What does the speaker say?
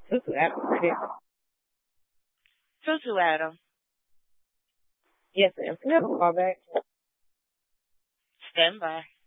This is Adam. Tutu Adam. Yes, ma'am. Can I have a call back? Stand by.